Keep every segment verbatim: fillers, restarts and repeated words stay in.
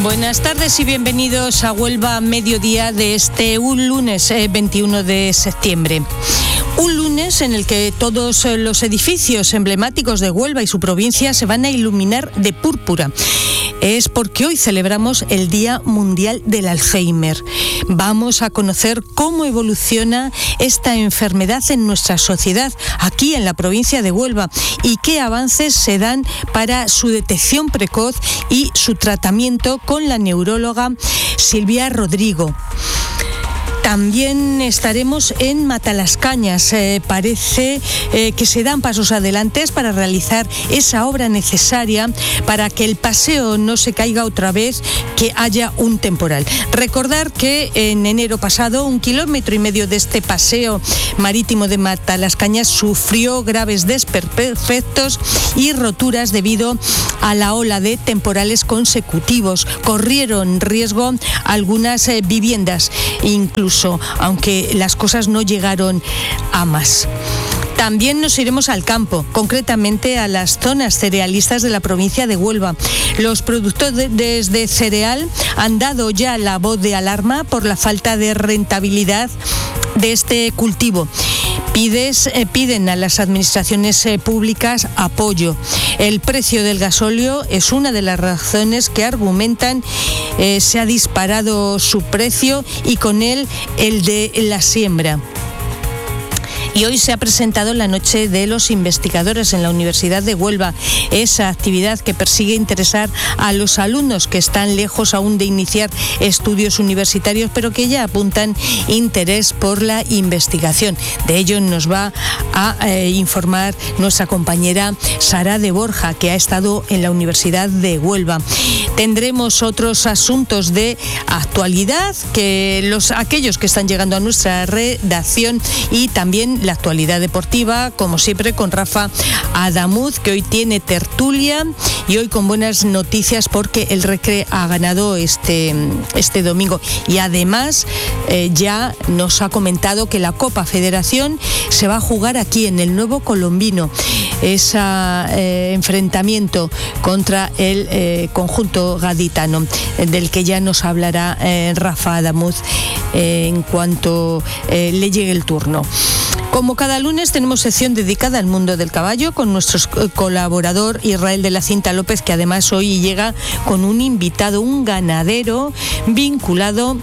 Buenas tardes y bienvenidos a Huelva Mediodía de este un lunes eh, veintiuno de septiembre. Un lunes en el que todos los edificios emblemáticos de Huelva y su provincia se van a iluminar de púrpura. Es porque hoy celebramos el Día Mundial del Alzheimer. Vamos a conocer cómo evoluciona esta enfermedad en nuestra sociedad, aquí en la provincia de Huelva, y qué avances se dan para su detección precoz y su tratamiento con la neuróloga Silvia Rodrigo. También estaremos en Matalascañas. Eh, parece eh, que se dan pasos adelante para realizar esa obra necesaria para que el paseo no se caiga otra vez, que haya un temporal. Recordar que en enero pasado un kilómetro y medio de este paseo marítimo de Matalascañas sufrió graves desperfectos y roturas debido a la ola de temporales consecutivos. Corrieron riesgo algunas eh, viviendas, incluso aunque las cosas no llegaron a más. También nos iremos al campo, concretamente a las zonas cerealistas de la provincia de Huelva. Los productores de cereal han dado ya la voz de alarma por la falta de rentabilidad de este cultivo. Pides, eh, piden a las administraciones eh, públicas apoyo. El precio del gasóleo es una de las razones que argumentan eh, se ha disparado su precio y con él el de la siembra. Y hoy se ha presentado la Noche de los Investigadores en la Universidad de Huelva, esa actividad que persigue interesar a los alumnos que están lejos aún de iniciar estudios universitarios, pero que ya apuntan interés por la investigación. De ello nos va a eh, informar nuestra compañera Sara de Borja, que ha estado en la Universidad de Huelva. Tendremos otros asuntos de actualidad, que los aquellos que están llegando a nuestra redacción, y también la actualidad deportiva, como siempre, con Rafa Adamuz, que hoy tiene tertulia y hoy con buenas noticias porque el Recre ha ganado este, este domingo. Y además eh, ya nos ha comentado que la Copa Federación se va a jugar aquí en el Nuevo Colombino. Ese eh, enfrentamiento contra el eh, conjunto gaditano, del que ya nos hablará eh, Rafa Adamuz eh, en cuanto eh, le llegue el turno. Como cada lunes tenemos sección dedicada al mundo del caballo con nuestro colaborador Israel de la Cinta López, que además hoy llega con un invitado, un ganadero vinculado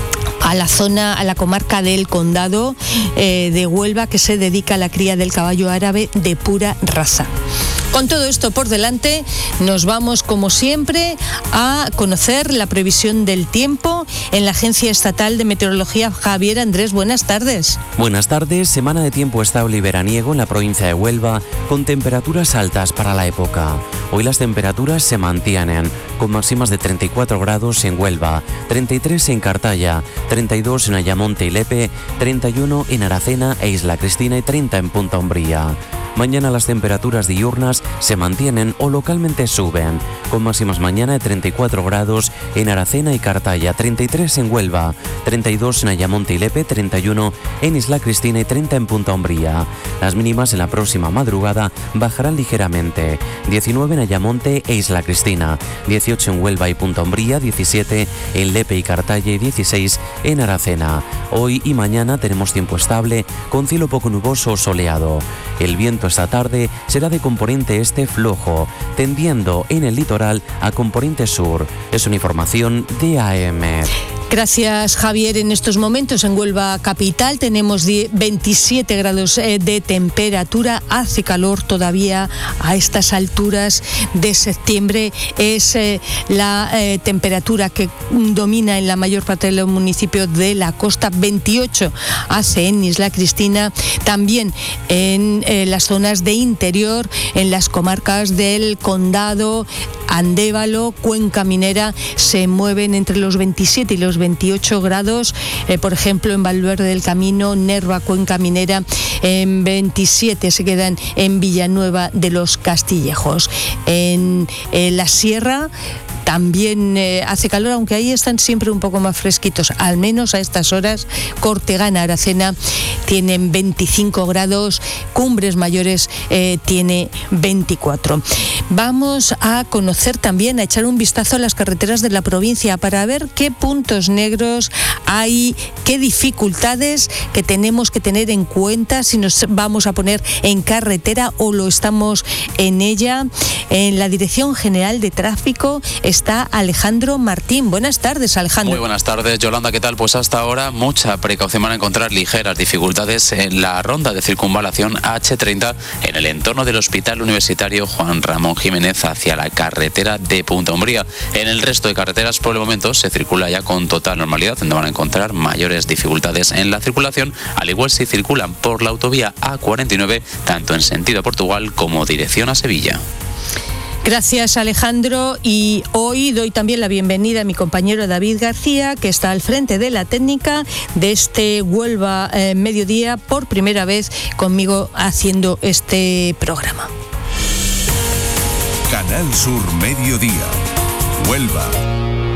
a la zona, a la comarca del Condado eh, de Huelva, que se dedica a la cría del caballo árabe de pura raza. Con todo esto por delante, nos vamos como siempre a conocer la previsión del tiempo en la Agencia Estatal de Meteorología. Javier Andrés, buenas tardes. Buenas tardes. Semana de tiempo estable y veraniego en la provincia de Huelva, con temperaturas altas para la época. Hoy las temperaturas se mantienen, con máximas de treinta y cuatro grados en Huelva, treinta y tres en Cartaya, treinta y dos en Ayamonte y Lepe, treinta y uno en Aracena e Isla Cristina y treinta en Punta Umbría. Mañana las temperaturas diurnas se mantienen o localmente suben, con máximas mañana de treinta y cuatro grados en Aracena y Cartaya, treinta y tres en Huelva, treinta y dos en Ayamonte y Lepe, treinta y uno en Isla Cristina y treinta en Punta Umbría. Las mínimas en la próxima madrugada bajarán ligeramente, diecinueve en Ayamonte e Isla Cristina, dieciocho en Huelva y Punta Umbría, diecisiete en Lepe y Cartaya y dieciséis en Aracena. Hoy y mañana tenemos tiempo estable, con cielo poco nuboso o soleado. El viento esta tarde será de componente este flojo, tendiendo en el litoral a componente sur. Es una información de A M. Gracias, Javier. En estos momentos en Huelva capital tenemos veintisiete grados de temperatura. Hace calor todavía a estas alturas de septiembre. Es eh, la eh, temperatura que domina en la mayor parte de los municipios de la costa. veintiocho hace en Isla Cristina, también en eh, las zonas de interior, en las comarcas del Condado, Andévalo, Cuenca Minera, se mueven entre los veintisiete y los veintiocho grados, eh, por ejemplo en Valverde del Camino, Nerva, Cuenca Minera, en veintisiete se quedan en Villanueva de los Castillejos. En, en la Sierra también eh, hace calor, aunque ahí están siempre un poco más fresquitos, al menos a estas horas. Cortegana, Aracena tienen veinticinco grados, Cumbres Mayores eh, tiene veinticuatro. Vamos a conocer también, a echar un vistazo a las carreteras de la provincia para ver qué puntos negros hay, qué dificultades que tenemos que tener en cuenta si nos vamos a poner en carretera o lo estamos en ella. En la Dirección General de Tráfico está Alejandro Martín. Buenas tardes, Alejandro. Muy buenas tardes, Yolanda, ¿qué tal? Pues hasta ahora mucha precaución para encontrar ligeras dificultades en la ronda de circunvalación hache treinta en el entorno del Hospital Universitario Juan Ramón Jiménez hacia la carretera de Punta Umbría. En el resto de carreteras por el momento se circula ya con total normalidad, donde van a encontrar mayores dificultades en la circulación, al igual si circulan por la autovía A cuarenta y nueve, tanto en sentido a Portugal como dirección a Sevilla. Gracias, Alejandro, y hoy doy también la bienvenida a mi compañero David García, que está al frente de la técnica de este Huelva eh, Mediodía, por primera vez conmigo haciendo este programa. Canal Sur Mediodía, Huelva.